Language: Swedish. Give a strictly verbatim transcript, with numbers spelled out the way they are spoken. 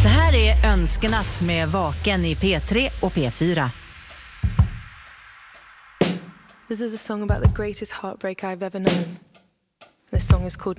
Det här är Önskenatt med Vaken i P tre och P fyra. This is a song about the greatest heartbreak I've ever known. This song is called